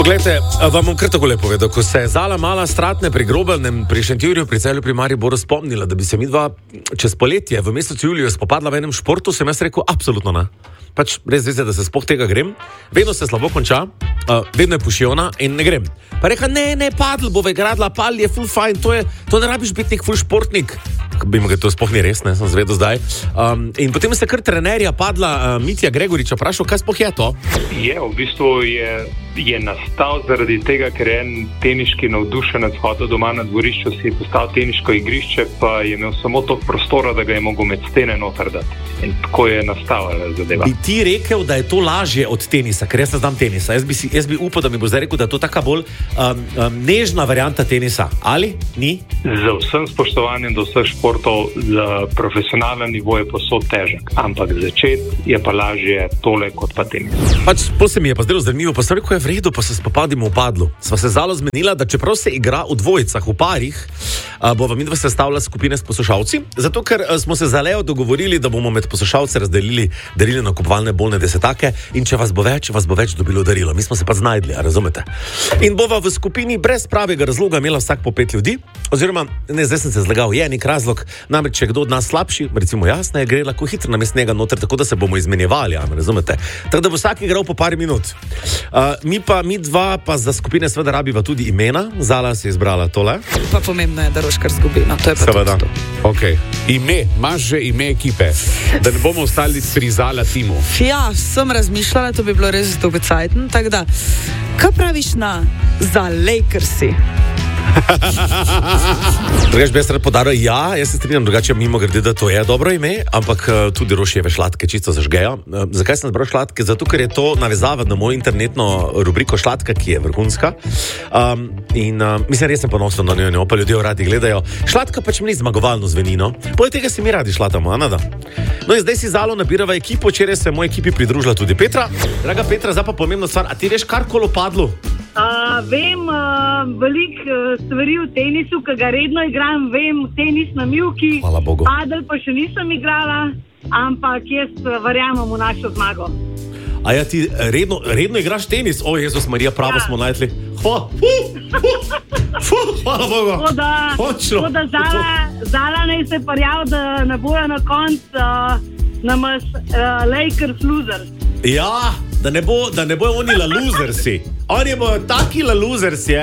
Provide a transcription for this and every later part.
Poglejte, vam bom kar tako lepo povedal, ko se je Zala Mala Stratne pri Grobelnem, pri Šentjurju, pri Celju, pri Mariboru spomnila, da bi se midva čez poletje v mesecu juliju spopadla v enem športu, sem jaz rekel, absolutno ne. Pač res veze, da se sploh tega grem. Vedno se slabo konča, vedno je pušiona in ne grem. Pa reka, ne, padl bo igradla, pal je full fine, to ne rabiš biti nek full športnik. Bi mu ga to sploh ni res, ne, sem zvedel zdaj. In potem se kar trenerja padla Mitja Gregoriča vprašal, kaj sploh je to? V bistvu je nastal zaradi tega, ker je en teniški navdušenec hodil doma na dvorišču, si je postavil teniško igrišče, pa je imel samo toliko prostora, da ga je mogel med stene noter dati. In tako je nastala zadeva. Bi ti rekel, da je to lažje od tenisa, ker jaz ne znam tenisa. Jaz bi upal, da mi bo zdaj rekel, da je to taka bolj nežna varianta tenisa. Ali? Ni? Z vsem spoštovanjem do vseh športov, za profesionalen nivo je posod težek. Ampak začeti je pa lažje tole kot pa tenis. Pač, se mi je pa zdelo zanimivo, pa sem rekel, je v redu, pa se spopadimo v padlu. Sva se Zalo zmenila, da čeprav se igra v dvojicah, v parih, bova midva sestavila skupine s poslušalci, zato ker smo se za Leo dogovorili, da bomo med poslušalce razdelili darili nakupovalne bolne desetake in če vas bo več dobilo darilo. Mi smo se pa znajdli, razumete? In bova v skupini brez pravega razloga imela vsak po 5 ljudi, oziroma, ne, zdaj sem se zlagal, je nek razlog, namreč če kdo od nas slabši, recimo jaz, ne gre lahko hitro namest njega noter, tako da se bomo izmenjevali, razumete? Tako da bo vsak igral po par minut. Mi dva pa za skupine seveda rabiva tudi imena. Zala si je izbrala tole. Pa pomembno je, da roškar zgubi, no, to je pa seveda. Okay. Ime, imaš že ime ekipe, da ne bomo ostali pri Zala timu. Ja, sem razmišljala, to bi bilo res dolgocajten, tako da, kaj praviš na za Lakersi? Drugač bi jaz rad podaril, ja, jaz se strinjam, drugače mimo grede, da to je dobro ime, ampak tudi Rošijeve šlatke čisto zažgejo. Zakaj sem zbral šlatke? Zato, ker je to navezava na mojo internetno rubriko Šlatka, ki je vrhunska. Mislim, res sem ponosen na njo, pa ljudje radi gledajo. Šlatka pač mi ni zmagovalno zvenino. Poleg tega si mi radi šlatamo, Anada. No in zdaj si Zalo nabirava ekipo, včeraj se moji ekipi pridružila tudi Petra. Draga Petra, zdaj pa pomembna stvar, a ti veš karkoli o padlu? Vem veliko stvari v tenisu, ki ga redno igram, vem tenis na mivki, padel pa še nisem igrala, ampak jaz verjamem v našo zmago. A ja, ti redno igraš tenis? O, Jezus Marija, pravo smo najdli. Hvala Bogu. Tako da Zala naj se parjav, da ne bojo na koncu namas Lakers losers. Ja, da ne bojo oni la losersi. Oni bojo taki la losersi,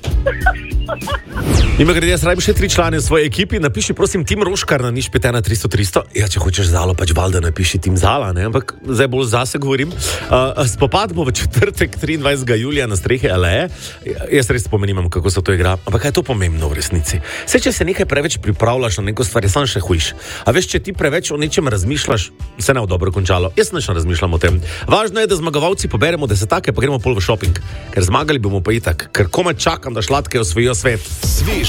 Ima grede, jaz rabim še 3 člane v svoji ekipi, napiši prosim Tim Roškar na nič 5 1 300 300. Ja, če hočeš Zalo, pač valjda napiši Tim Zala, ne, ampak zdaj bolj zase govorim. Spopad bo v četrtek 23. julija na strehi Aleje. Jaz res spomenimam, kako se to igra, ampak kaj je to pomembno v resnici? Saj, če se nekaj preveč pripravljaš na neko stvar, je sam še hujš. A veš, če ti preveč o nečem razmišljaš, se ne bo dobro končalo. Jaz nič ne razmišljam o tem. Važno je, da zmagovalci poberemo desetake, pa gremo pol v šoping, ker zmagali bomo pa itak, ker komaj čakam, da šlatke osvojijo svet.